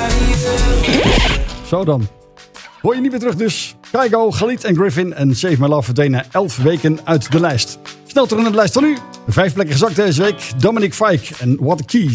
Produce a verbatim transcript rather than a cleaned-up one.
Zo dan. Hoor je niet meer terug dus. Kygo, Khalid en Griffin en Save My Love verdwenen elf weken uit de lijst. Snel terug naar de lijst van nu. Vijf plekken gezakt deze week. Dominic Fike en What a Key.